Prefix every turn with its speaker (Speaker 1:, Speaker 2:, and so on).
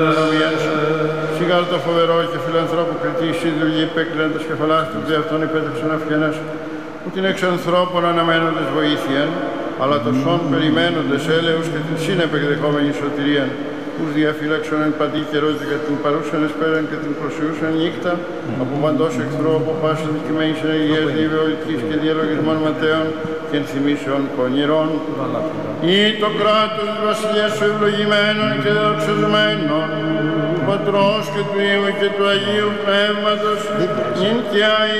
Speaker 1: Σιγάλ το φοβερό και φιλανθρώπου κριτή σύντουργοι υπέκλεντες κεφαλάς του δι' αυτόν υπέτρεψαν αυγενές, που την εξ ανθρώπων αναμένοντες βοήθειαν, αλλά το σών περιμένοντες έλεους και την συνεπεκδεχόμενη σωτηρίαν, ους διαφύλαξον εν παντή καιρός και την παρούσαν εσπέραν και την προσιούσαν νύχτα, από παντός εχθρό, από πάσα δικημένης ενεργείας διαβεωρητικής και διαλογισμών ματέων και ενθυμίσεων πονηρών, ή το κράτος της βασιλείας σου ευλογημένων και δοξασμένων, του Πατρός και του Υιού και του Αγίου Πνεύματος, νυν και αεί